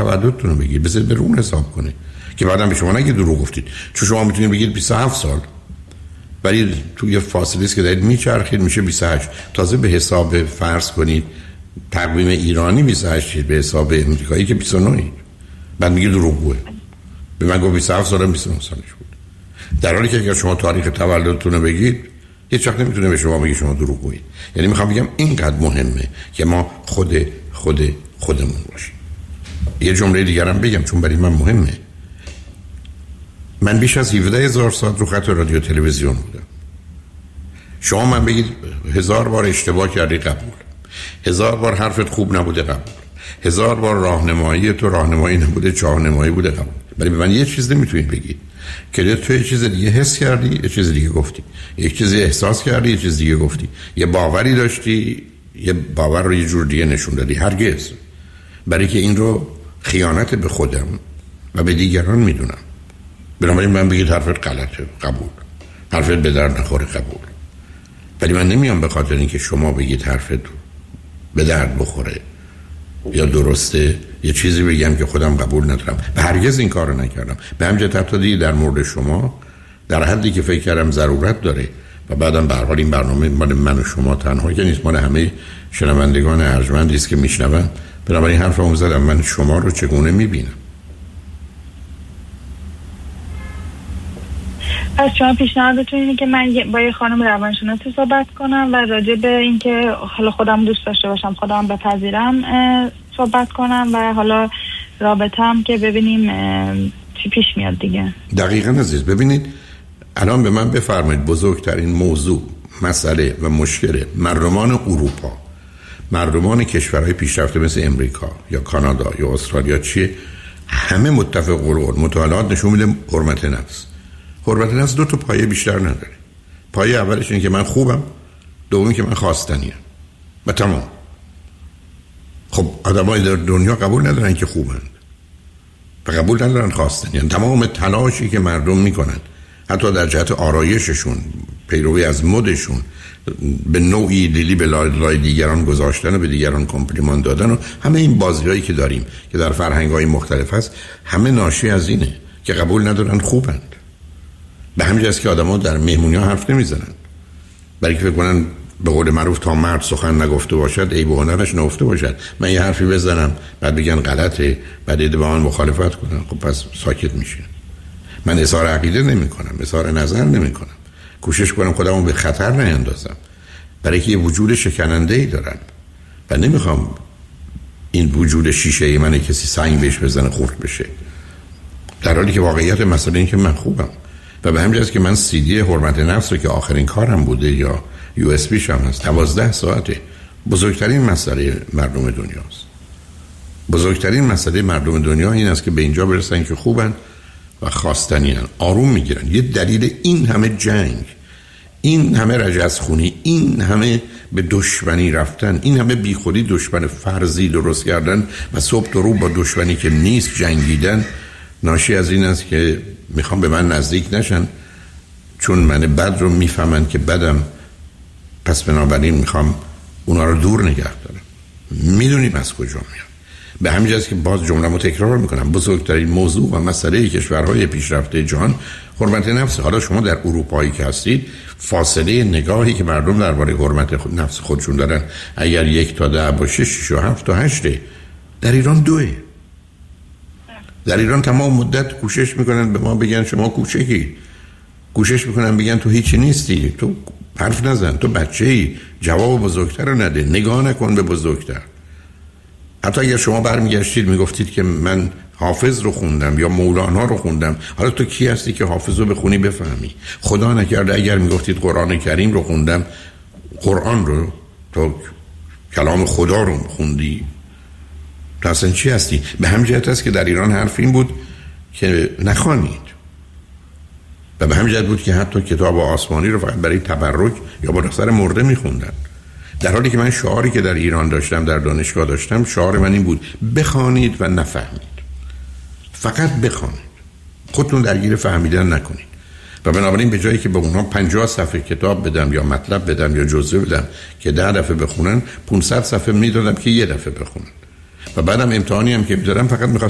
تولدتون رو بگید، بذارید به اون حساب کنید که بعدم به شما نگید دروغ گفتید. چون شما میتونید بگید 27 سال، ولی تو یه فاصله است که دارید میچرخید میشه 28. تازه به حساب فرض کنید تقویم ایرانی 28 به حساب امریکایی که 29. بعد میگه دروغگوئه. به من گفت 27 سال 29 سالش بود. در حالی که اگر شما تاریخ تولدتون رو بگید هیچ وقت نمیتونه به شما بگه شما دروغگویید. یعنی میخوام بگم اینقدر مهمه که ما خودمون باشیم. یه جمله دیگر هم بگم چون برای من مهمه. من بیش از 17,000 ساعت رو خط رادیو تلویزیون بودم. شما من بگید 1000 بار اشتباه کردی قبول، 1000 بار حرفت خوب نبوده قبول، 1000 بار راهنمایی تو راهنمایی نبوده راهنمایی بوده قبول. ولی به من یه چیز نمیتونید بگید که تو یه چیز دیگه حس کردی، یه چیز دیگه گفتی، یک چیزی احساس کردی، یه چیز دیگه گفتی، یه باوری داشتی، یه باور رو یه جور دیگه نشون دادی. هرگز. برای که این رو خیانت به خودم و به دیگران میدونم. بنابراین من بگید حرفت غلطه قبول، حرفت به درد نخوره قبول. ولی من نمیام به خاطر اینکه شما بگید حرفت به درد بخوره یا درسته یه چیزی بگم که خودم قبول ندارم. به هرگز این کارو نکردم. به همین جهت حتی در مورد شما در حدی که فکر کردم ضرورت داره و بعدم به هر حال این برنامه مال من و شما تنها که نیست، مال همه شنوندگان ارجمندی است که میشنون. بنابراین حرفمو زدم من شما رو چگونه میبینم. پس شما پیشنهادتون اینه که من با یه خانم روانشناسی صحبت کنم و راجع به اینکه حالا خودم دوست داشته باشم، خودم بپذیرم صحبت کنم و حالا رابطه‌ام که ببینیم چی پیش میاد دیگه. دقیقاً عزیز. ببینید الان به من بفرمایید بزرگترین موضوع، مسئله و مشکل مردمان اروپا، مردمان کشورهای پیشرفته مثل امریکا یا کانادا یا استرالیا چیه؟ همه متفق قرار مطالعات نشون میده حرمت نفس. حرمت نفس دو تا پایه بیشتر نداره. پایه اولش اینه که من خوبم، دومی که من خواستنیم و تمام. خب آدمای در دنیا قبول ندارن که خوبند و قبول ندارن خواستنیم. تمام تلاشی که مردم میکنن حتی در جهت آرایششون، پیروی از مدشون، به نوعی دلی به لای دیگران گذاشتن و به دیگران کمپلیمان دادن و همه این بازی‌هایی که داریم که در فرهنگ‌های مختلف هست، همه ناشی از اینه که قبول ندارن خوبند. به همین جاست که آدم‌ها در مهمونی‌ها حرف نمیزنن، برای که فکر کنن به قول معروف تا مرد سخن نگفته باشد عیب و هنرش نهفته باشد. من یه حرفی بزنم بعد بگن غلطه، بعد ایده با من مخالفت کنن، خب پس ساکت میشه. من اظهار عقیده نمی‌کنم، اظهار نظر نمی‌کنم، کوشش کنم خودمو به خطر نیندازم، برای که یه وجود شکننده‌ای دارم و نمیخوام این وجود شیشه‌ای من کسی سنگ بهش بزنه خورد بشه، در حالی که واقعیت مسئله این که من خوبم. و به همین جاست که من CD حرمت نفس رو که آخرین کارم بوده یا USB شم هست 12 ساعته. بزرگترین مسئله مردم دنیاست. بزرگترین مسئله مردم دنیا این است که به اینجا برسن که خوبن و خواستنی هن. آروم میگیرن. یه دلیل این همه جنگ، این همه رجزخونی، این همه به دشمنی رفتن، این همه بیخودی دشمن فرضی درست کردن و صبح تا رو با دشمنی که نیست جنگیدن، ناشی از این است که میخوام به من نزدیک نشن، چون من بد رو میفهمن که بدم، پس بنابراین میخوام اونا رو دور نگه دارم. میدونیم از کجا میاد. به همین جاست که باز جمله‌مو تکرار میکنم، بزرگترین موضوع و مسئله کشورهای پیشرفته جهان حرمت نفس. حالا شما در اروپایی که هستید، فاصله نگاهی که مردم درباره حرمت نفس خودشون دارن اگر 1 تا 10 باشه 6 و 7 تا 8، در ایران 2. در ایران تمام مدت کوشش میکنن به ما بگن شما کوچکی، کوشش میکنن بگن تو هیچی نیستی، تو حرف نزن، تو بچه‌ای، جواب بزرگتر رو نده، نگاه نکن به بزرگتر. حتی اگر شما برمیگشتید میگفتید که من حافظ رو خوندم یا مولانا رو خوندم، حالا تو کی هستی که حافظ رو بخونی بفهمی؟ خدا نکرده اگر میگفتید قرآن کریم رو خوندم، قرآن رو، تو کلام خدا رو خوندی، تو اصلا چی هستی؟ به همین جهت است که در ایران حرف این بود که نخوانید و به همین جهت بود که حتی کتاب آسمانی رو فقط برای تبرک یا با سر مرده میخوندن، در حالی که من شعاری که در ایران داشتم، در دانشگاه داشتم، شعار من این بود بخوانید و نفهمید، فقط بخوانید، خودتون درگیر فهمیدن نکنید. و بنابراین به جایی که به اونها 50 صفحه کتاب بدم یا مطلب بدم یا جزوه بدم که 10 دفعه بخونن، 500 صفحه میدادم که 1 دفعه بخونن. و بعدم امتحانی هم که می‌ذارم فقط